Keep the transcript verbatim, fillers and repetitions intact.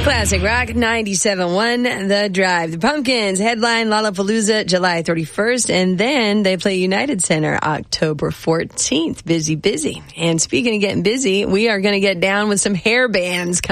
Classic Rock ninety-seven point one, The Drive. The Pumpkins headline Lollapalooza July thirty-first, and then they play United Center October fourteenth. Busy, busy. And speaking of getting busy, we are going to get down with some hair bands.